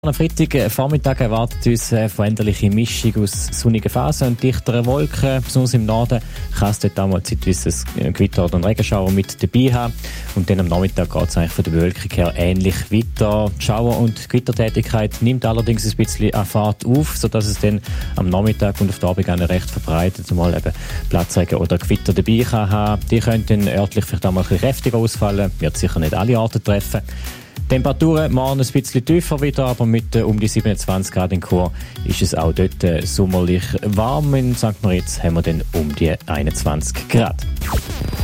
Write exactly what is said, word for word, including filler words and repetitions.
Am Freitag äh, Vormittag erwartet uns eine veränderliche Mischung aus sonnigen Phasen und dichteren Wolken. Besonders im Norden kann es dort auch mal zeitweise ein Gewitter oder ein Regenschauer mit dabei haben. Und dann am Nachmittag geht es eigentlich von der Bewölkung her ähnlich weiter. Die Schauer- und Gewittertätigkeit nimmt allerdings ein bisschen an Fahrt auf, sodass es dann am Nachmittag und auf den Abend auch recht verbreitet mal eben Platzregen oder Gewitter dabei kann haben. Die können dann örtlich vielleicht auch mal ein bisschen kräftiger ausfallen, wird sicher nicht alle Arten treffen. Temperaturen morgen ein bisschen tiefer wieder, aber mit äh, um die siebenundzwanzig Grad in Chur ist es auch dort äh, sommerlich warm. In Sankt Moritz haben wir dann um die einundzwanzig Grad.